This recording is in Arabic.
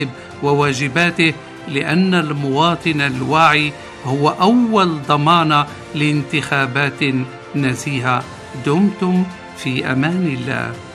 وواجباته، لأن المواطن الواعي هو أول ضمانة لانتخابات نزيهة. دمتم في أمان الله.